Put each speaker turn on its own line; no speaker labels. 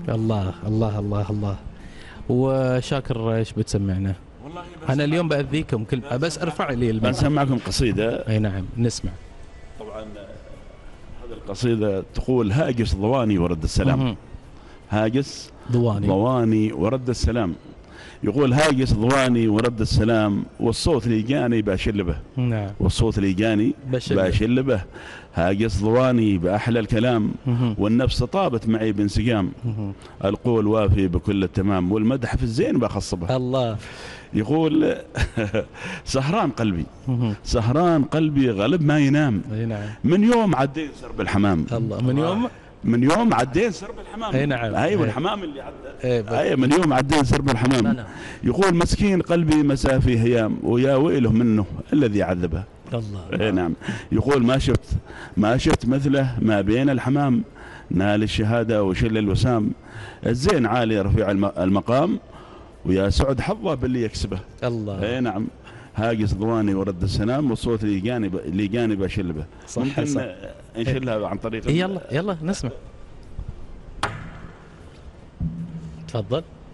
الله الله الله الله. وشاكر ايش بتسمعنا؟
والله
انا اليوم باذيكم كل بس ارفع لي
بنسمعكم قصيدة.
اي نعم نسمع.
طبعا هذه القصيدة تقول: هاجس ضواني ورد السلام. هاجس ضواني ورد السلام. يقول: هاجس ضواني ورد السلام، والصوت اللي جاني باشلبه.
نعم.
والصوت اللي جاني باشلبه. هاجس ضواني بأحلى الكلام، والنفس طابت معي بانسجام. القول وافي بكل التمام، والمدح في الزين بخصبه.
الله.
يقول: سهران قلبي، سهران قلبي غلب ما ينام.
نعم.
من يوم عديت سرب الحمام.
الله.
من يوم عديت سرب الحمام.
اي نعم.
ايوه الحمام اللي عدى. اي من يوم عديت سرب الحمام. يقول: مسكين قلبي مسا في هيام، ويا ويله منه الذي عذبه.
الله.
اي نعم. يقول: ما شفت مثله ما بين الحمام، نال الشهاده وشل الوسام. الزين عالي رفيع المقام، ويا سعد حظه باللي يكسبه.
الله.
اي نعم. هاجس ضواني ورد السلام، والصوت اللي جاني بشلبه. ممكن نشلها عن طريق
يلا نسمع. تفضل.